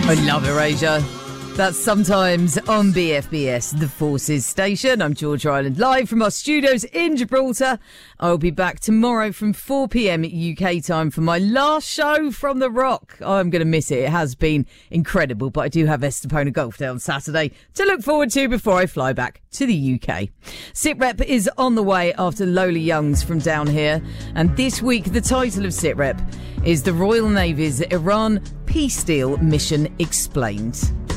I love Erasure. That's sometimes on BFBS, the Forces Station. I'm Georgia Island, live from our studios in Gibraltar. I'll be back tomorrow from 4 p.m. UK time for my last show from The Rock. I'm going to miss it. It has been incredible, but I do have Estepona Golf Day on Saturday to look forward to before I fly back to the UK. SITREP is on the way after Lola Young's from down here. And this week, the title of SITREP is the Royal Navy's Iran Peace Deal Mission Explained.